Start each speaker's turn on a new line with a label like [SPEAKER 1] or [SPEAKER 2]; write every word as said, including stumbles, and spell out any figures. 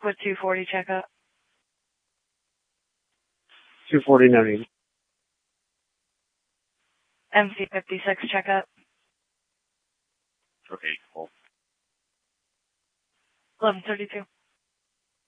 [SPEAKER 1] with two forty checkup.
[SPEAKER 2] two forty, no need.
[SPEAKER 1] M C fifty-six checkup.
[SPEAKER 3] Okay, cool.
[SPEAKER 1] eleven thirty-two.